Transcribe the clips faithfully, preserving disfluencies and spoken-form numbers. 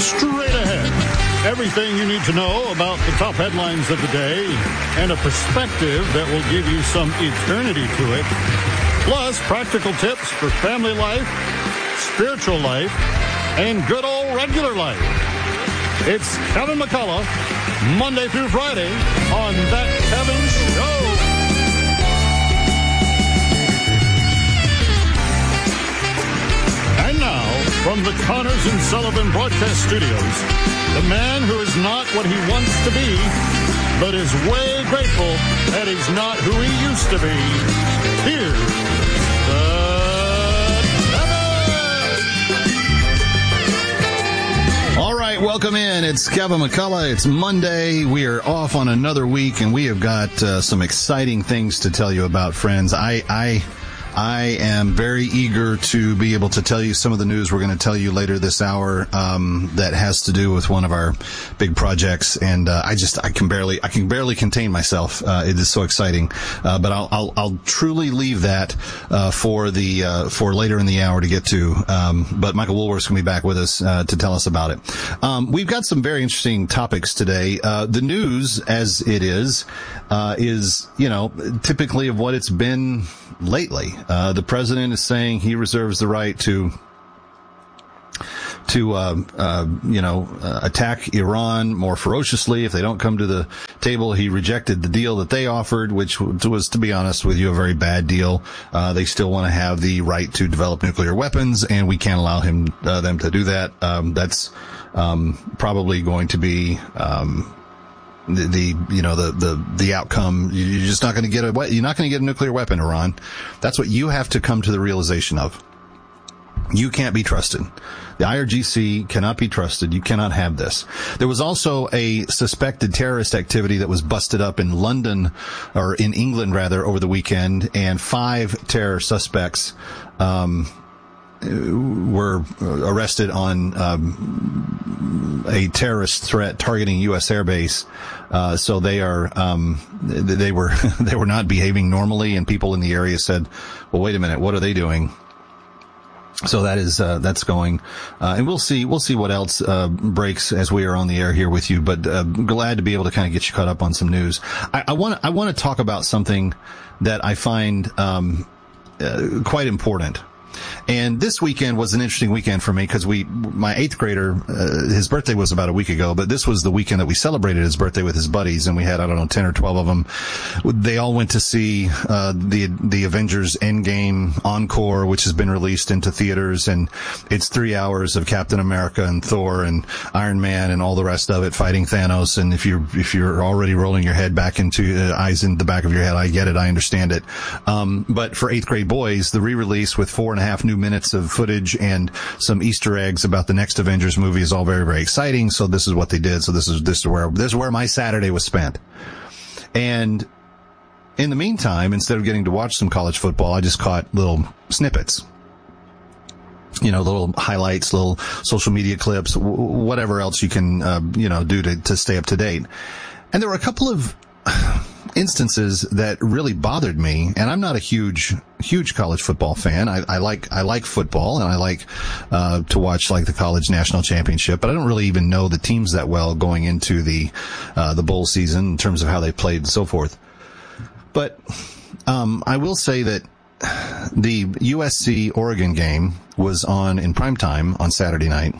straight ahead. Everything you need to know about the top headlines of the day and a perspective that will give you some eternity to it. Plus, practical tips for family life, spiritual life, and good old regular life. It's Kevin McCullough, Monday through Friday on That Kevin Show. And now, from the Connors and Sullivan Broadcast Studios, the man who is not what he wants to be, but is way grateful that he's not who he used to be. Here's the Kevin. All right, welcome in. It's Kevin McCullough. It's Monday. We are off on another week, and we have got uh, some exciting things to tell you about, friends. I, I, I am very eager to be able to tell you some of the news we're going to tell you later this hour um, that has to do with one of our big projects, and uh, I just I can barely I can barely contain myself. Uh, it is so exciting, uh, but I'll, I'll I'll truly leave that uh, for the uh, for later in the hour to get to. Um, but Michael Woolworth's going to be back with us uh, to tell us about it. Um, we've got some very interesting topics today. Uh, the news, as it is, uh, is you know typically of what it's been lately. Uh, the president is saying he reserves the right to, to, uh, uh, you know, uh, attack Iran more ferociously if they don't come to the table. He rejected the deal that they offered, which was, to be honest with you, a very bad deal. Uh, they still want to have the right to develop nuclear weapons, and we can't allow him, uh, them to do that. Um, that's, um, probably going to be, um, The, the, you know, the, the, the outcome, you're just not going to get a, you're not going to get a nuclear weapon, Iran. That's what you have to come to the realization of. You can't be trusted. The I R G C cannot be trusted. You cannot have this. There was also a suspected terrorist activity that was busted up in London, or in England rather, over the weekend, and five terror suspects, um, were arrested on um, a terrorist threat targeting U S airbase. Uh, so they are um, they were they were not behaving normally, and people in the area said, "Well, wait a minute, what are they doing?" So that is uh, that's going, uh, and we'll see we'll see what else uh, breaks as we are on the air here with you. But uh, glad to be able to kind of get you caught up on some news. I want I want to talk about something that I find um, uh, quite important. And this weekend was an interesting weekend for me because we, my eighth grader, uh, his birthday was about a week ago, but this was the weekend that we celebrated his birthday with his buddies, and we had, I don't know, ten or twelve of them. They all went to see, uh, the, the Avengers Endgame Encore, which has been released into theaters, and it's three hours of Captain America and Thor and Iron Man and all the rest of it fighting Thanos. And if you're, if you're already rolling your head back into, uh, eyes in the back of your head, I get it, I understand it. Um, but for eighth grade boys, the re-release with four and a half new minutes of footage and some Easter eggs about the next Avengers movie is all very, very exciting. So this is what they did. So this is, this is where, this is where my Saturday was spent. And in the meantime, instead of getting to watch some college football, I just caught little snippets. You know, little highlights, little social media clips, w- whatever else you can, uh, you know, do to, to stay up to date. And there were a couple of instances that really bothered me, and I'm not a huge, huge college football fan. I, I like, I like football, and I like, uh, to watch like the college national championship, but I don't really even know the teams that well going into the, uh, the bowl season in terms of how they played and so forth. But, um, I will say that the U S C Oregon game was on in prime time on Saturday night.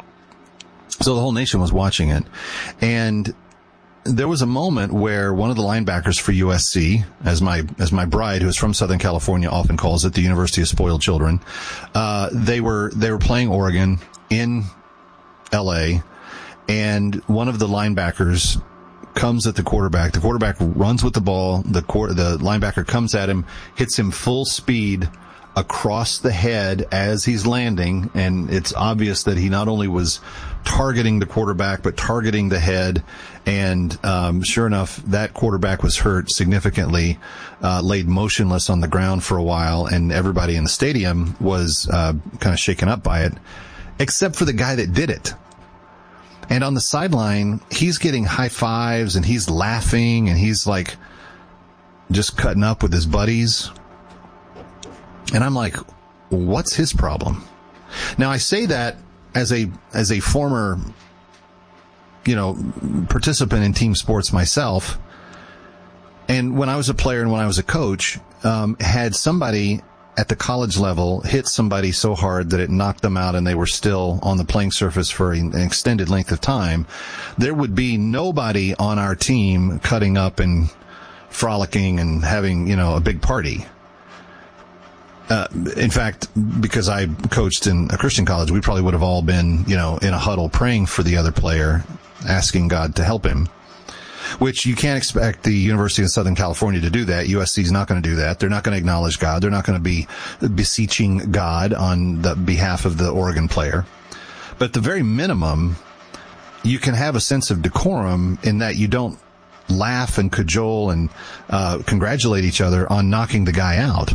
So the whole nation was watching it. And there was a moment where one of the linebackers for U S C, as my, as my bride, who is from Southern California, often calls it, the University of Spoiled Children, uh, they were, they were playing Oregon in L A, and one of the linebackers comes at the quarterback. The quarterback runs with the ball. The quarter, the linebacker comes at him, hits him full speed across the head as he's landing, and it's obvious that he not only was targeting the quarterback, but targeting the head. And um, sure enough, that quarterback was hurt significantly, uh, laid motionless on the ground for a while, and everybody in the stadium was uh, kind of shaken up by it, except for the guy that did it. And on the sideline, he's getting high fives, and he's laughing, and he's like just cutting up with his buddies. And I'm like, what's his problem? Now, I say that as a, as a former, you know, participant in team sports myself, and when I was a player and when I was a coach, um, had somebody at the college level hit somebody so hard that it knocked them out and they were still on the playing surface for an extended length of time, there would be nobody on our team cutting up and frolicking and having, you know, a big party. Uh, in fact, because I coached in a Christian college, we probably would have all been, you know, in a huddle praying for the other player, asking God to help him. Which you can't expect the University of Southern California to do that. U S C is not going to do that. They're not going to acknowledge God. They're not going to be beseeching God on the behalf of the Oregon player. But at the very minimum, you can have a sense of decorum in that you don't laugh and cajole and uh, congratulate each other on knocking the guy out.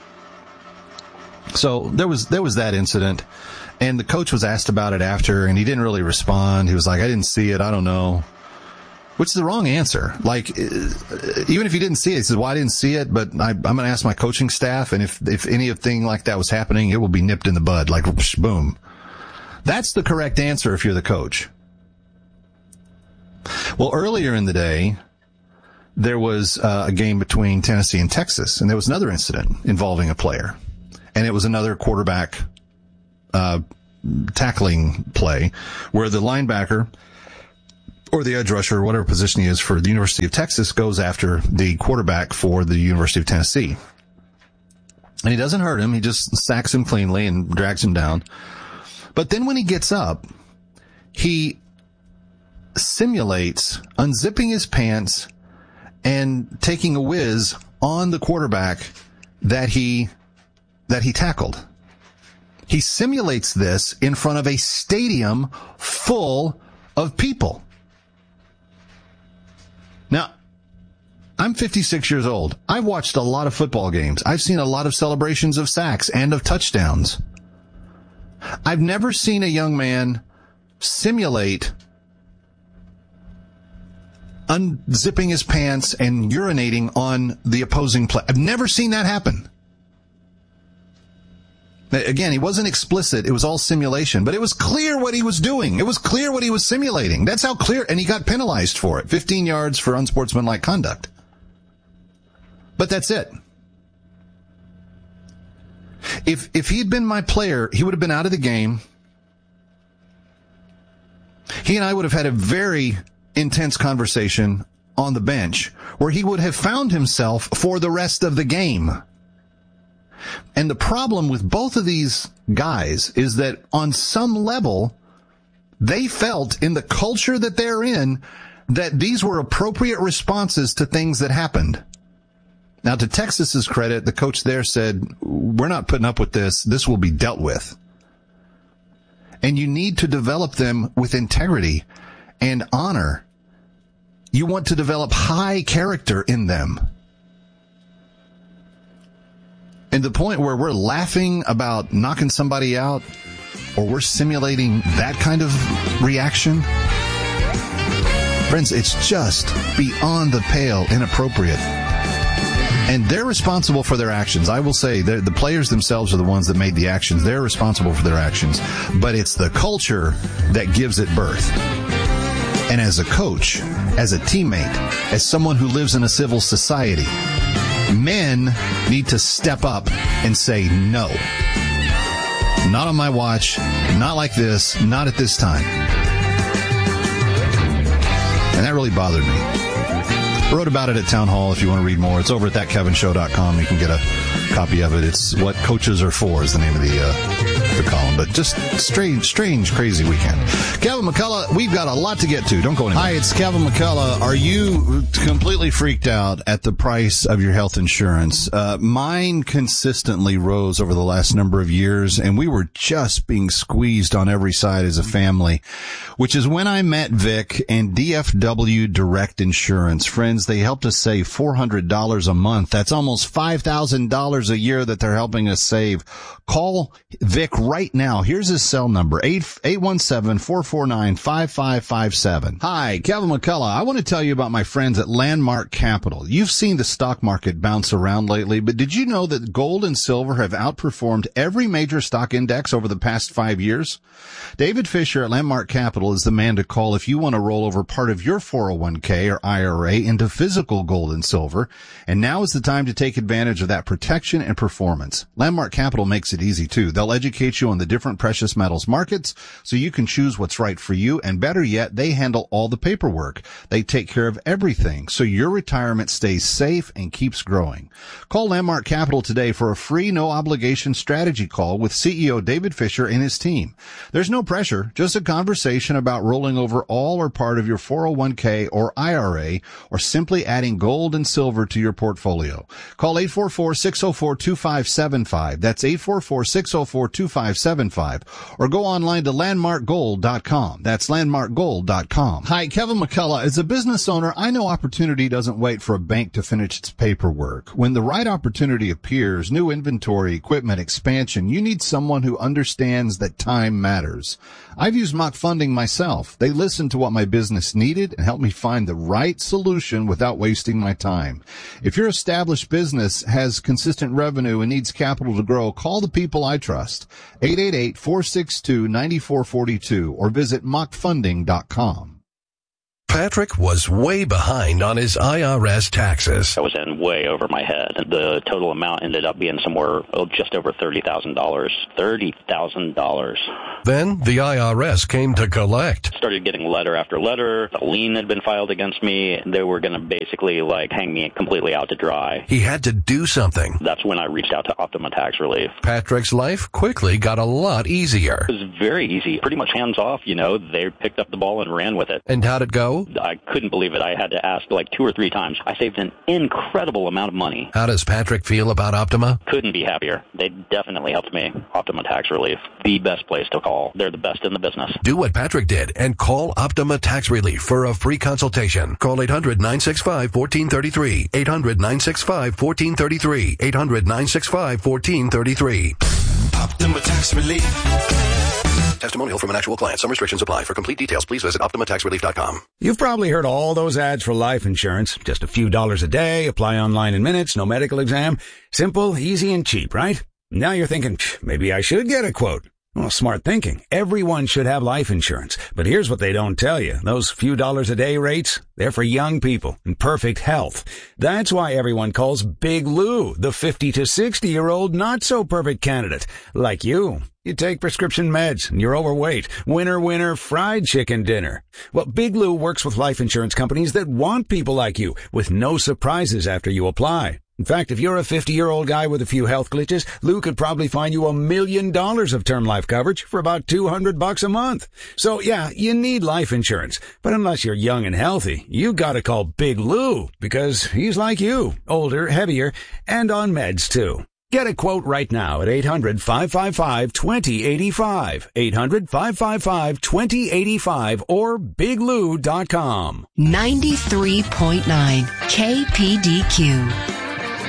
So there was there was that incident, and the coach was asked about it after, and he didn't really respond. He was like, I didn't see it. I don't know. Which is the wrong answer. Like, even if you didn't see it, he says, well, I didn't see it, but I, I'm going to ask my coaching staff, and if, if anything like that was happening, it will be nipped in the bud, like, whoosh, boom. That's the correct answer if you're the coach. Well, earlier in the day, there was uh, a game between Tennessee and Texas, and there was another incident involving a player. And it was another quarterback uh tackling play where the linebacker or the edge rusher, or whatever position he is for the University of Texas, goes after the quarterback for the University of Tennessee. And he doesn't hurt him. He just sacks him cleanly and drags him down. But then when he gets up, he simulates unzipping his pants and taking a whiz on the quarterback that he, that he tackled. He simulates this in front of a stadium full of people. Now, I'm fifty-six years old. I've watched a lot of football games. I've seen a lot of celebrations of sacks and of touchdowns. I've never seen a young man simulate unzipping his pants and urinating on the opposing play. I've never seen that happen. Again, he wasn't explicit. It was all simulation, but it was clear what he was doing. It was clear what he was simulating. That's how clear, and he got penalized for it. fifteen yards for unsportsmanlike conduct. But that's it. If, if he'd been my player, he would have been out of the game. He and I would have had a very intense conversation on the bench where he would have found himself for the rest of the game. And the problem with both of these guys is that on some level, they felt in the culture that they're in that these were appropriate responses to things that happened. Now, to Texas's credit, the coach there said, we're not putting up with this. This will be dealt with. And you need to develop them with integrity and honor. You want to develop high character in them. And the point where we're laughing about knocking somebody out, or we're simulating that kind of reaction, friends, it's just beyond the pale inappropriate. And they're responsible for their actions. I will say the players themselves are the ones that made the actions. They're responsible for their actions. But it's the culture that gives it birth. And as a coach, as a teammate, as someone who lives in a civil society, men need to step up and say no. Not on my watch, not like this, not at this time. And that really bothered me. I wrote about it at Town Hall if you want to read more. It's over at that kevin show dot com. You can get a copy of it. It's What Coaches Are For is the name of the uh, the column. But just strange, strange, crazy weekend. Kevin McCullough, we've got a lot to get to. Don't go anywhere. Hi, it's Kevin McCullough. Are you completely freaked out at the price of your health insurance? Uh, mine consistently rose over the last number of years, and we were just being squeezed on every side as a family. which is when I met Vic and D F W Direct Insurance. Friends, they helped us save four hundred dollars a month. That's almost five thousand dollars a year that they're helping us save. Call Vic right now. Here's his cell number, eight one seven, four four nine, five five five seven. Hi, Kevin McCullough. I want to tell you about my friends at Landmark Capital. You've seen the stock market bounce around lately, but did you know that gold and silver have outperformed every major stock index over the past five years? David Fisher at Landmark Capital is the man to call if you want to roll over part of your four oh one k or I R A into physical gold and silver. And now is the time to take advantage of that protection and performance. Landmark Capital makes it easy too. They'll educate you on the different precious metals markets so you can choose what's right for you. And better yet, they handle all the paperwork. They take care of everything so your retirement stays safe and keeps growing. Call Landmark Capital today for a free, no obligation strategy call with C E O David Fisher and his team. There's no pressure, just a conversation about rolling over all or part of your four oh one k or I R A, or simply adding gold and silver to your portfolio. Call eight four four, six oh four, two five seven five. That's eight four four, six oh four, two five seven five. Or go online to landmark gold dot com. That's landmark gold dot com. Hi, Kevin McCullough. As a business owner, I know opportunity doesn't wait for a bank to finish its paperwork. When the right opportunity appears, new inventory, equipment, expansion, you need someone who understands that time matters. I've used Mock Funding myself. They listened to what my business needed and helped me find the right solution without wasting my time. If your established business has consistent revenue and needs capital to grow, call the people I trust. eight eight eight, four six two, nine four four two or visit mock funding dot com. Patrick was way behind on his I R S taxes. I was in way over my head. The total amount ended up being somewhere oh, just over thirty thousand dollars. thirty thousand dollars. Then the I R S came to collect. Started getting letter after letter. A lien had been filed against me. They were going to basically like hang me completely out to dry. He had to do something. That's when I reached out to Optima Tax Relief. Patrick's life quickly got a lot easier. It was very easy. Pretty much hands off, you know. They picked up the ball and ran with it. And how'd it go? I couldn't believe it. I had to ask like two or three times. I saved an incredible amount of money. How does Patrick feel about Optima? Couldn't be happier. They definitely helped me. Optima Tax Relief, the best place to call. They're the best in the business. Do what Patrick did and call Optima Tax Relief for a free consultation. Call eight hundred, nine six five, one four three three. eight hundred, nine six five, one four three three. eight hundred, nine six five, one four three three. Optima Tax Relief. Testimonial from an actual client. Some restrictions apply. For complete details, please visit optima tax relief dot com. You've probably heard all those ads for life insurance. Just a few dollars a day, apply online in minutes, no medical exam. Simple, easy, and cheap, right? Now you're thinking, maybe I should get a quote. Well, smart thinking. Everyone should have life insurance. But here's what they don't tell you. Those few dollars a day rates, they're for young people in perfect health. That's why everyone calls Big Lou the fifty to sixty year old not so perfect candidate. Like you. You take prescription meds and you're overweight. Winner, winner, fried chicken dinner. Well, Big Lou works with life insurance companies that want people like you with no surprises after you apply. In fact, if you're a fifty-year-old guy with a few health glitches, Lou could probably find you a million dollars of term life coverage for about two hundred bucks a month. So yeah, you need life insurance. But unless you're young and healthy, you gotta call Big Lou because he's like you, older, heavier, and on meds too. Get a quote right now at eight hundred, five five five, two oh eight five. eight hundred, five five five, two oh eight five or big lou dot com. ninety-three point nine K P D Q.